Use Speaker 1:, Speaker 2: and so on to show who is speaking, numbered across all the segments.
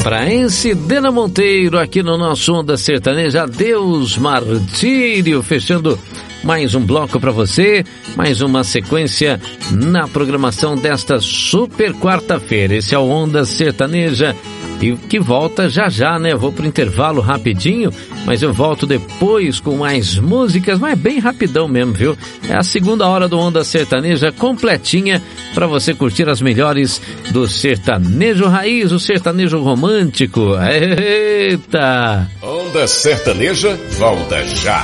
Speaker 1: paraense Dena Monteiro aqui no nosso Onda Sertaneja. Adeus Martírio, fechando mais um bloco para você, mais uma sequência na programação desta super quarta-feira. Esse é o Onda Sertaneja e que volta já já, né? Vou pro intervalo rapidinho, mas eu volto depois com mais músicas, mas bem rapidão mesmo, viu? É a segunda hora do Onda Sertaneja completinha para você curtir as melhores do sertanejo raiz, o sertanejo romântico. Eita!
Speaker 2: Onda Sertaneja volta já.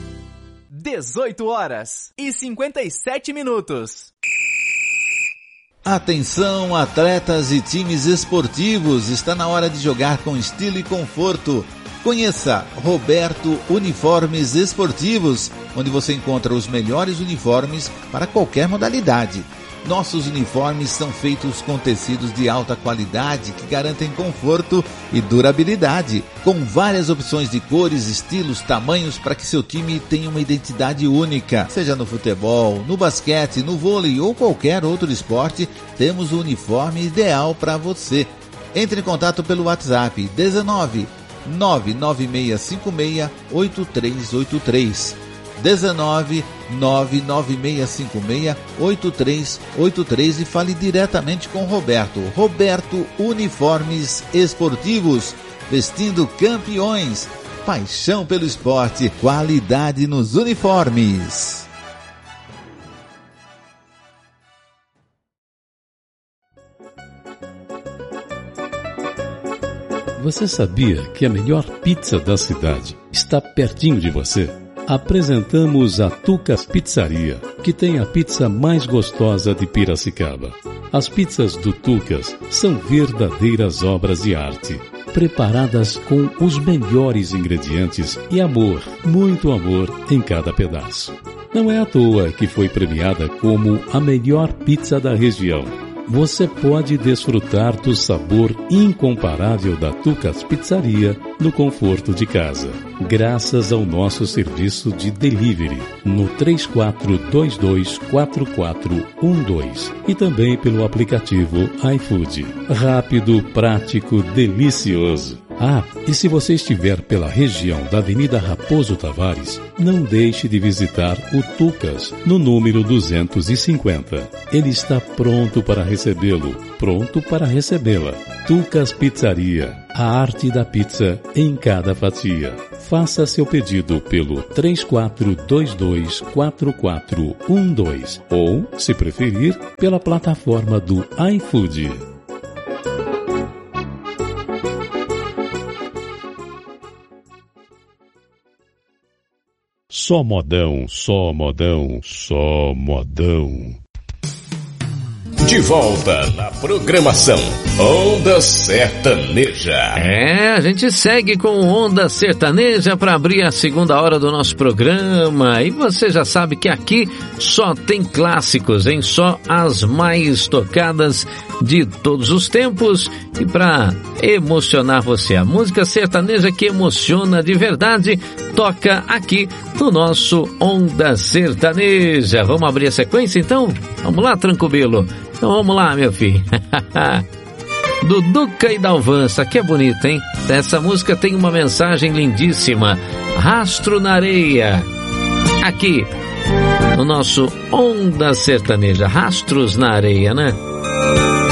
Speaker 3: 18h57.
Speaker 4: Atenção, atletas e times esportivos, está na hora de jogar com estilo e conforto. Conheça Roberto Uniformes Esportivos, onde você encontra os melhores uniformes para qualquer modalidade. Nossos uniformes são feitos com tecidos de alta qualidade que garantem conforto e durabilidade, com várias opções de cores, estilos, tamanhos para que seu time tenha uma identidade única. Seja no futebol, no basquete, no vôlei ou qualquer outro esporte, temos o uniforme ideal para você. Entre em contato pelo WhatsApp 19 99656 8383. 19 99656 8383 e fale diretamente com Roberto. Roberto Uniformes Esportivos, vestindo campeões. Paixão pelo esporte, qualidade nos uniformes.
Speaker 5: Você sabia que a melhor pizza da cidade está pertinho de você? Apresentamos a Tucas Pizzaria, que tem a pizza mais gostosa de Piracicaba. As pizzas do Tucas são verdadeiras obras de arte, preparadas com os melhores ingredientes e amor, muito amor em cada pedaço. Não é à toa que foi premiada como a melhor pizza da região. Você pode desfrutar do sabor incomparável da Tucas Pizzaria no conforto de casa, graças ao nosso serviço de delivery no 34224412 e também pelo aplicativo iFood. Rápido, prático, delicioso. Ah, e se você estiver pela região da Avenida Raposo Tavares, não deixe de visitar o Tucas, no número 250. Ele está pronto para recebê-lo, pronto para recebê-la. Tucas Pizzaria, a arte da pizza em cada fatia. Faça seu pedido pelo 34224412 ou, se preferir, pela plataforma do iFood. Só modão, só modão, só modão.
Speaker 2: De volta na programação Onda Sertaneja.
Speaker 1: A gente segue com Onda Sertaneja para abrir a segunda hora do nosso programa. E você já sabe que aqui só tem clássicos, hein? Só as mais tocadas de todos os tempos. E para emocionar você, a música sertaneja que emociona de verdade, toca aqui no nosso Onda Sertaneja. Vamos abrir a sequência então? Vamos lá, Tranquilo. Então vamos lá, meu filho. Duduca e Dalvan, isso aqui é bonito, hein? Essa música tem uma mensagem lindíssima. Rastro na areia. Aqui no nosso Onda Sertaneja. Rastros na areia, né?